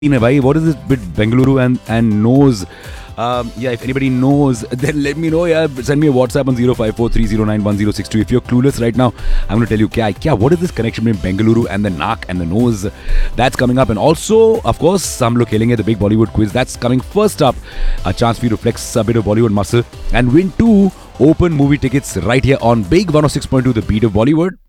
bhai, what is this with Bengaluru and knows? Yeah, if anybody knows, then let me know. Yeah, send me a WhatsApp on 0543091062. If you're clueless right now, I'm going to tell you, what is this connection between Bengaluru and the Naak and the nose? That's coming up. And also, of course, Hum Log Khelenge, the big Bollywood quiz. That's coming first up. A chance for you to flex a bit of Bollywood muscle and win 2 open movie tickets right here on Big 106.2, the beat of Bollywood.